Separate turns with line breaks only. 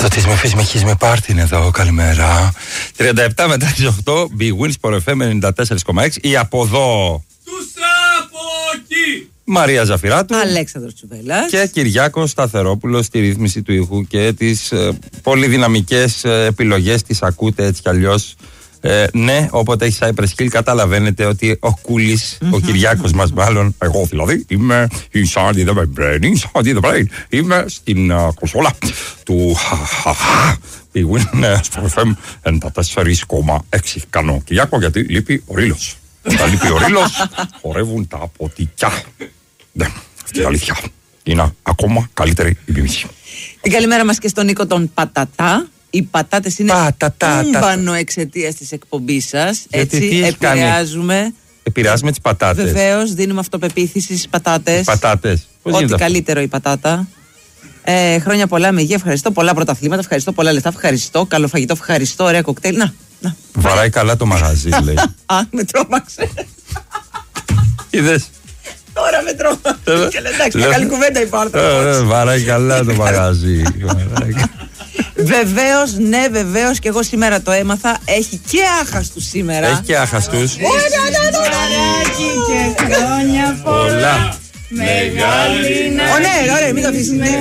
Το Τισμεφίσμη Χίσμη Πάρτι είναι εδώ, καλημέρα. 37 μετά τις 8, Big Wins, Sport FM 94,6. Η από εδώ
τους από εκεί
Μαρία Ζαφυράτου,
Αλέξανδρος Τσουβέλλας
και Κυριάκος Σταθερόπουλος στη ρύθμιση του ήχου και τις πολύ δυναμικές επιλογές τις ακούτε έτσι κι αλλιώς. Ναι, όποτε έχει Cypress Hill καταλαβαίνετε ότι ο Κούλης, ο Κυριάκος μας μάλλον, εγώ δηλαδή είμαι inside the brain, είμαι στην κονσόλα του Big Win Sport FM 94,6. Κάνω Κυριάκο γιατί λείπει ο Ρήλος. Όταν λείπει ο Ρήλος χορεύουν τα ποτικιά. Ναι, αυτή η αλήθεια. Είναι ακόμα καλύτερη η μίμηση.
Την καλημέρα μας και στον Νίκο τον Πατατά. Οι πατάτες είναι τούμπανο εξαιτίας της εκπομπής σας. Έτσι,
επηρεάζουμε τις πατάτες.
Βεβαίως, δίνουμε αυτοπεποίθηση στις πατάτες.
Πατάτες.
Ό,τι καλύτερο η πατάτα. Χρόνια πολλά, με υγεία, ευχαριστώ. Πολλά πρωταθλήματα, ευχαριστώ. Πολλά λεφτά, ευχαριστώ. Καλό φαγητό, ευχαριστώ. Ωραία κοκτέιλ. Να.
Βαράει καλά το μαγαζί, λέει.
Α, με τρόμαξε.
Είδες.
Τώρα με τρόμαξε. Εντάξει, καλή κουβέντα υπάρχει.
Βαράει καλά το μαγαζί.
Βεβαίως, ναι, βεβαίως, και εγώ σήμερα το έμαθα. Έχει και άχαστους σήμερα.
Έχει και άχαστους.
Και χρόνια πολλά.
μεγάλη να...
Ναι, μην το αφήσεις.